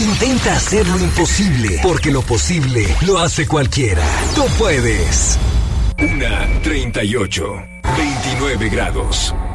Intenta hacer lo imposible, porque lo posible lo hace cualquiera. Tú puedes. 1:38, 29 grados.